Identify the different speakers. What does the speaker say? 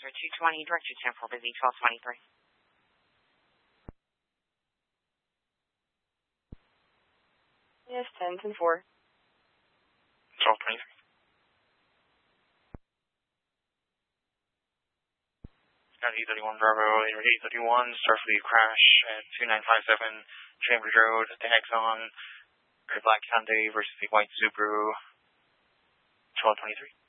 Speaker 1: Cruiser 220, direct to 10-4 busy, 1223.
Speaker 2: Yes, 10-4.
Speaker 3: 1223. Got E31 Bravo, E31, Starfleet crash at 2957 Chambers Road, the Exxon, the black Hyundai versus the white Subaru, 1223.